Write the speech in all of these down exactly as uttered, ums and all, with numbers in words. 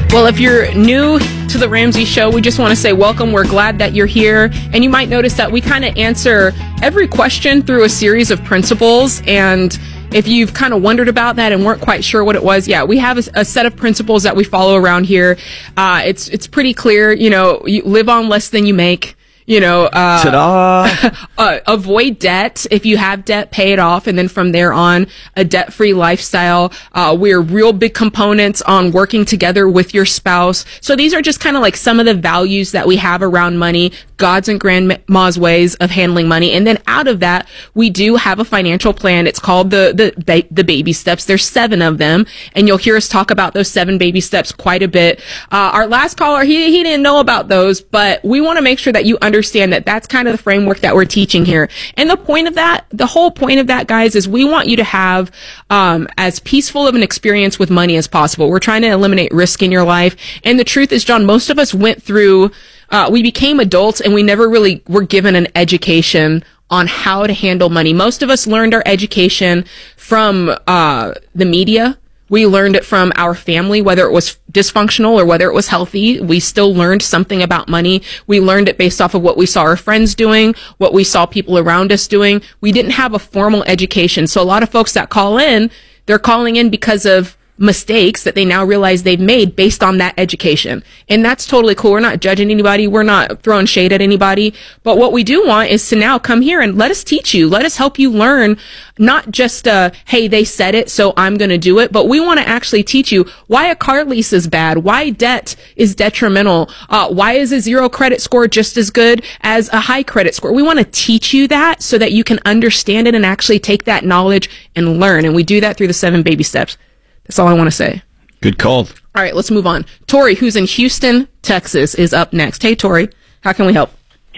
Well, if you're new to the Ramsey Show, we just want to say welcome. We're glad that you're here. And you might notice that we kind of answer every question through a series of principles. And if you've kind of wondered about that and weren't quite sure what it was, yeah, we have a, a set of principles that we follow around here. Uh, it's it's pretty clear. You know, you live on less than you make. You know, uh, Ta-da! uh, avoid debt. If you have debt, pay it off. And then from there on, a debt-free lifestyle. Uh, we're real big components on working together with your spouse. So these are just kind of like some of the values that we have around money, God's and grandma's ways of handling money. And then out of that, we do have a financial plan. It's called the, the, ba- the baby steps. There's seven of them. And you'll hear us talk about those seven baby steps quite a bit. Uh, our last caller, he, he didn't know about those, but we want to make sure that you understand understand that that's kind of the framework that we're teaching here. And the point of that, the whole point of that, guys, is we want you to have um, as peaceful of an experience with money as possible. We're trying to eliminate risk in your life. And the truth is, John, most of us went through, uh, we became adults and we never really were given an education on how to handle money. Most of us learned our education from uh, the media. We learned it from our family, whether it was dysfunctional or whether it was healthy. We still learned something about money. We learned it based off of what we saw our friends doing, what we saw people around us doing. We didn't have a formal education. So a lot of folks that call in, they're calling in because of mistakes that they now realize they've made based on that education. And that's totally cool. We're not judging anybody. We're not throwing shade at anybody. But what we do want is to now come here and let us teach you. Let us help you learn, not just, uh, hey, they said it, so I'm going to do it. But we want to actually teach you why a car lease is bad, why debt is detrimental, uh, why is a zero credit score just as good as a high credit score. We want to teach you that so that you can understand it and actually take that knowledge and learn. And we do that through the seven baby steps. That's all I want to say. Good call. All right, let's move on. Tori, who's in Houston, Texas, is up next. Hey, Tori, how can we help?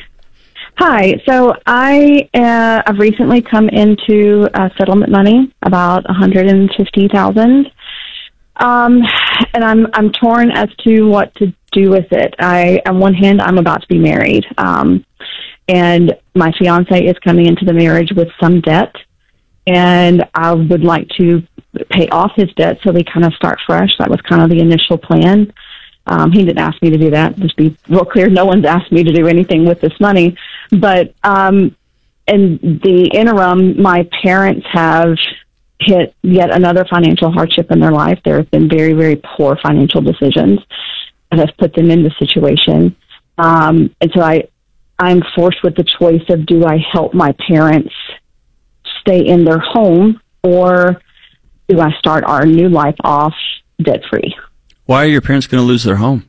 Hi. So I uh, I've recently come into uh, settlement money, about one hundred fifty thousand, um, and I'm I'm torn as to what to do with it. I, on one hand, I'm about to be married, um, and my fiance is coming into the marriage with some debt, and I would like to pay off his debt so we kind of start fresh. That was kind of the initial plan. Um, he didn't ask me to do that. Just be real clear, no one's asked me to do anything with this money. But um, in the interim, my parents have hit yet another financial hardship in their life. There have been very, very poor financial decisions that have put them in this situation. Um, and so I, I'm forced with the choice of, do I help my parents stay in their home, or do I start our new life off debt-free? Why are your parents going to lose their home?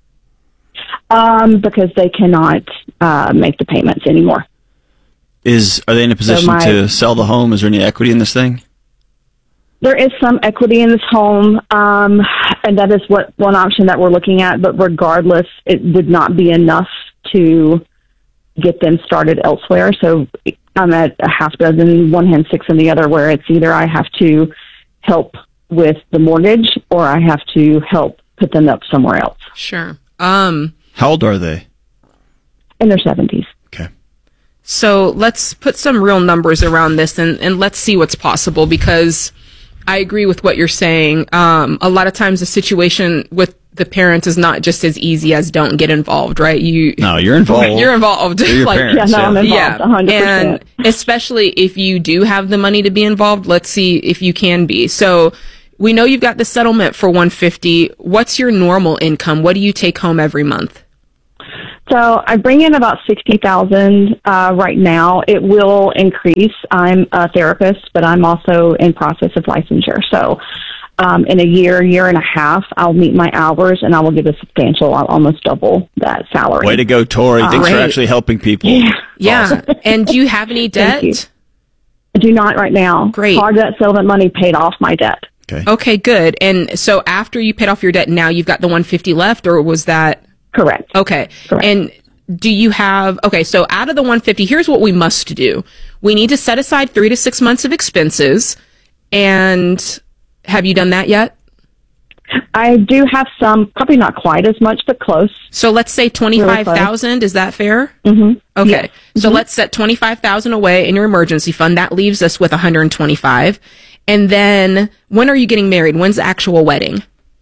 Um, because they cannot uh, make the payments anymore. Is Are they in a position so my, to sell the home? Is there any equity in this thing? There is some equity in this home, um, and that is what one option that we're looking at. But regardless, it would not be enough to get them started elsewhere. So I'm at a half dozen, one hand, six in the other, where it's either I have to help with the mortgage or I have to help put them up somewhere else. Sure. Um, How old are they? In their seventies. Okay. So let's put some real numbers around this and, and let's see what's possible, because I agree with what you're saying. Um, a lot of times the situation with the parents is not just as easy as don't get involved, right? You No, you're involved. You're involved. You're your like, parents, yeah, no, yeah. I'm involved, yeah. one hundred percent. And especially if you do have the money to be involved, let's see if you can be. So we know you've got the settlement for one hundred fifty. What's your normal income? What do you take home every month? So I bring in about sixty thousand uh, right now. It will increase. I'm a therapist, but I'm also in process of licensure. So um, in a year, year and a half, I'll meet my hours and I will get a substantial, I'll almost double that salary. Way to go, Tori. Uh, Thanks for great. actually helping people. Yeah. Yeah. Awesome. And do you have any Thank you. debt? I do not right now. Great. Hard debt settlement money paid off my debt. Okay. Okay, good. And so after you paid off your debt, now you've got the one hundred fifty left, or was that? Correct. Okay. Correct. And do you have, okay, so out of the one hundred fifty, here's what we must do. We need to set aside three to six months of expenses. And have you done that yet? I do have some, probably not quite as much, but close. So let's say twenty-five thousand. Is that fair? Mm-hmm. Okay. Yes. So Mm-hmm. let's set twenty-five thousand away in your emergency fund. That leaves us with one hundred twenty-five. And then when are you getting married? When's the actual wedding?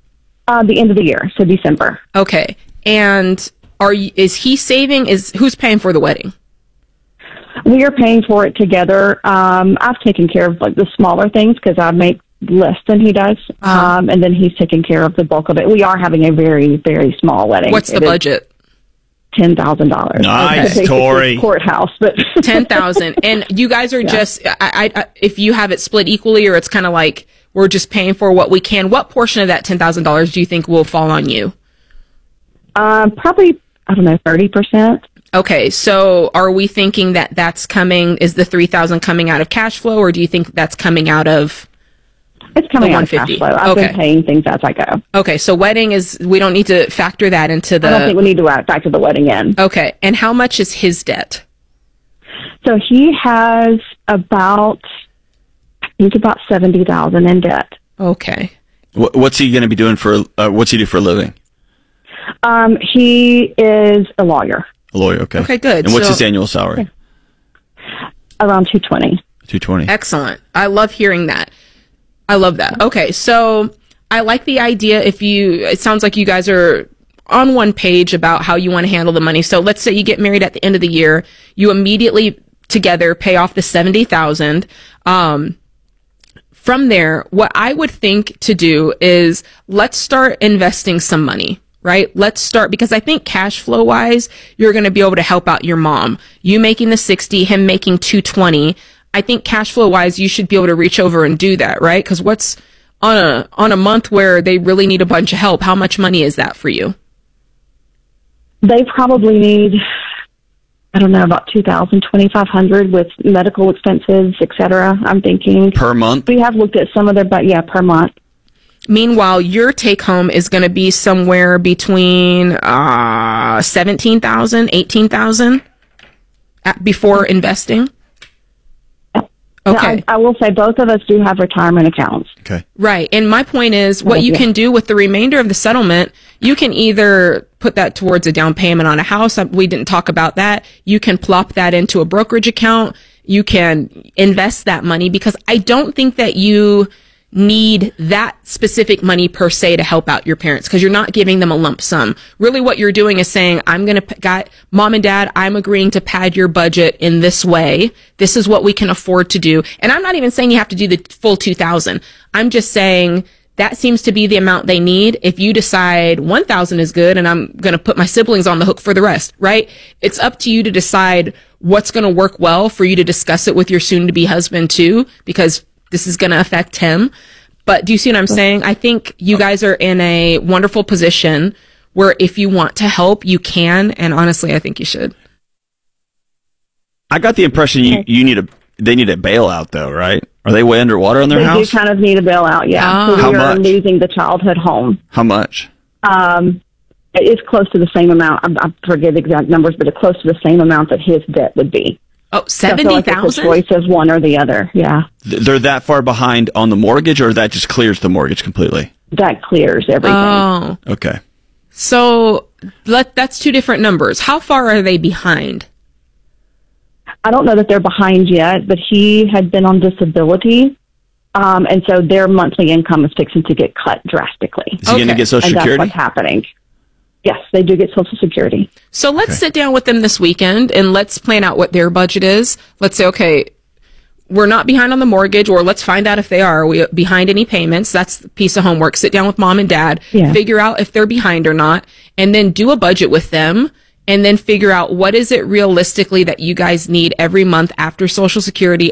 Uh, the end of the year, so December. Okay. And are you, is he saving? Is who's paying for the wedding? We are paying for it together. Um, I've taken care of like the smaller things because I make less than he does, Uh-huh. um, and then he's taking care of the bulk of it. We are having a very, very small wedding. What's the It is budget? ten thousand dollars. Nice, Tori. Courthouse, but ten thousand. And you guys are Yeah. just, I, I, I, if you have it split equally, or it's kind of like we're just paying for what we can. What portion of that ten thousand dollars do you think will fall on you? um, probably I don't know thirty percent. Okay, so are we thinking that that's coming? Is the three thousand coming out of cash flow, or do you think that's coming out of? It's coming The out of cash one fifty. flow. I've Okay. been paying things as I go. Okay, so wedding is, we don't need to factor that into the. I don't think we need to add factor the wedding in. Okay, and how much is his debt? So he has about, I think about seventy thousand in debt. Okay. What, what's he going to be doing for? Uh, what's he do for a living? Um, he is a lawyer, A lawyer. Okay. Okay, good. And what's So- his annual salary? around two twenty. Two twenty. Excellent. I love hearing that. I love that. Okay, so I like the idea. If you, it sounds like you guys are on one page about how you want to handle the money. So let's say you get married at the end of the year, you immediately together pay off the seventy thousand. Um, from there, what I would think to do is let's start investing some money. Right? Let's start, because I think cash flow wise, you're going to be able to help out your mom. You making the sixty, him making two twenty. I think cash flow wise, you should be able to reach over and do that, right? Because what's on a, on a month where they really need a bunch of help, how much money is that for you? They probably need, I don't know, about two thousand, twenty-five hundred with medical expenses, et cetera. I'm thinking Per month? we have looked at some of their, but yeah, per month. Meanwhile, your take home is going to be somewhere between, uh, seventeen thousand, eighteen thousand before investing. Now, Okay. I, I will say both of us do have retirement accounts. Okay. Right. And my point is, what you yeah. can do with the remainder of the settlement, you can either put that towards a down payment on a house. Uh, We didn't talk about that. You can plop that into a brokerage account. You can invest that money, because I don't think that you need that specific money per se to help out your parents, because you're not giving them a lump sum. Really what you're doing is saying, I'm going to, got mom and dad, I'm agreeing to pad your budget in this way. This is what we can afford to do. And I'm not even saying you have to do the full two thousand. I'm just saying that seems to be the amount they need. If you decide one thousand is good and I'm going to put my siblings on the hook for the rest, right? It's up to you to decide what's going to work well for you to discuss it with your soon to be husband too, because this is going to affect him. But do you see what I'm saying? I think you guys are in a wonderful position where if you want to help, you can. And honestly, I think you should. I got the impression you, you need a they need a bailout though, right? Are they way underwater on their They house? do kind of need a bailout, yeah. Ah. So How we are much? losing the childhood home. How much? Um, it's close to the same amount. I, I forget the exact numbers, but it's close to the same amount that his debt would be. Oh, So I feel seventy like it's a thousand? choice of one or the other. Yeah, Th- They're that far behind on the mortgage, or that just clears the mortgage completely? that clears everything. Oh, Okay. so let, that's two different numbers. How far are they behind? I don't know that they're behind yet, but he had been on disability, um, and so their monthly income is fixing to get cut drastically. Is he going to Okay. get Social and that's Security? what's happening. Yes, they do get Social Security. So let's Okay. sit down with them this weekend and let's plan out what their budget is. Let's say, okay, we're not behind on the mortgage, or let's find out if they are. Are we behind any payments? That's the piece of homework. Sit down with mom and dad, Yeah. figure out if they're behind or not, and then do a budget with them, and then figure out what is it realistically that you guys need every month after Social Security,